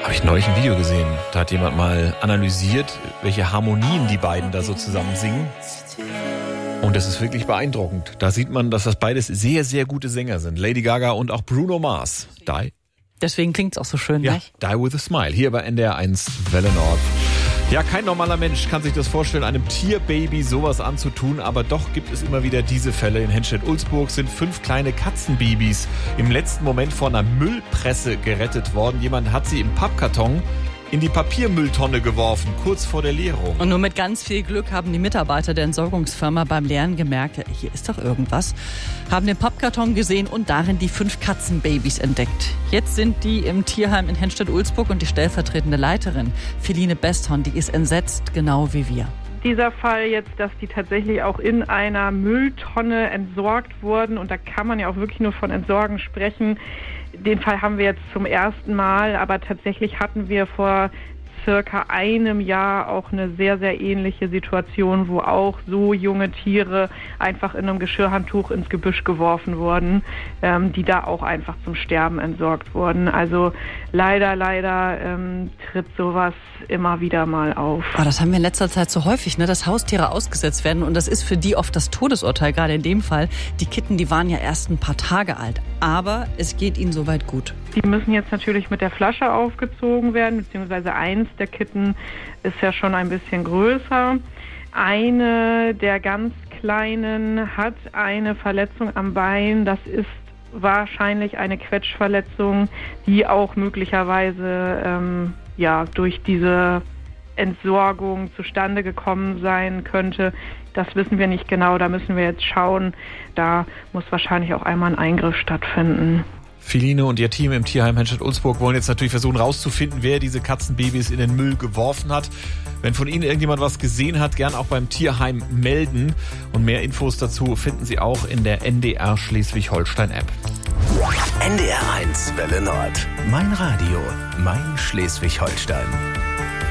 Habe ich neulich ein Video gesehen. Da hat jemand mal analysiert, welche Harmonien die beiden da so zusammen singen. Und das ist wirklich beeindruckend. Da sieht man, dass das beides sehr, sehr gute Sänger sind. Lady Gaga und auch Bruno Mars. Die. Deswegen klingt's auch so schön, ja, nicht? Die with a Smile. Hier bei NDR 1 Welle Nord. Ja, kein normaler Mensch kann sich das vorstellen, einem Tierbaby sowas anzutun, aber doch gibt es immer wieder diese Fälle. In Henstedt-Ulzburg sind 5 kleine Katzenbabys im letzten Moment vor einer Müllpresse gerettet worden. Jemand hat sie im Pappkarton in die Papiermülltonne geworfen, kurz vor der Leerung. Und nur mit ganz viel Glück haben die Mitarbeiter der Entsorgungsfirma beim Leeren gemerkt, hier ist doch irgendwas, haben den Pappkarton gesehen und darin die 5 Katzenbabys entdeckt. Jetzt sind die im Tierheim in Henstedt-Ulzburg und die stellvertretende Leiterin, Feline Besthorn, die ist entsetzt, genau wie wir. Dieser Fall jetzt, dass die tatsächlich auch in einer Mülltonne entsorgt wurden, und da kann man ja auch wirklich nur von Entsorgen sprechen. Den Fall haben wir jetzt zum ersten Mal, aber tatsächlich hatten wir vor circa einem Jahr auch eine sehr, sehr ähnliche Situation, wo auch so junge Tiere einfach in einem Geschirrhandtuch ins Gebüsch geworfen wurden, die da auch einfach zum Sterben entsorgt wurden. Also leider tritt sowas immer wieder mal auf. Oh, das haben wir in letzter Zeit so häufig, ne, dass Haustiere ausgesetzt werden, und das ist für die oft das Todesurteil, gerade in dem Fall. Die Kitten, die waren ja erst ein paar Tage alt, aber es geht ihnen soweit gut. Die müssen jetzt natürlich mit der Flasche aufgezogen werden, beziehungsweise eins der Kitten ist ja schon ein bisschen größer. Eine der ganz Kleinen hat eine Verletzung am Bein. Das ist wahrscheinlich eine Quetschverletzung, die auch möglicherweise durch diese Entsorgung zustande gekommen sein könnte. Das wissen wir nicht genau, da müssen wir jetzt schauen. Da muss wahrscheinlich auch einmal ein Eingriff stattfinden. Feline und ihr Team im Tierheim Henstedt-Ulzburg wollen jetzt natürlich versuchen rauszufinden, wer diese Katzenbabys in den Müll geworfen hat. Wenn von Ihnen irgendjemand was gesehen hat, gern auch beim Tierheim melden. Und mehr Infos dazu finden Sie auch in der NDR Schleswig-Holstein-App. NDR 1 Welle Nord. Mein Radio, mein Schleswig-Holstein.